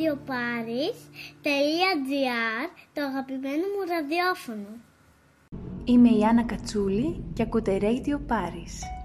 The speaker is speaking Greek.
radioparis.gr, το αγαπημένο μου ραδιόφωνο. Είμαι η Άννα Κατσούλη και ακούτε Radio Paris.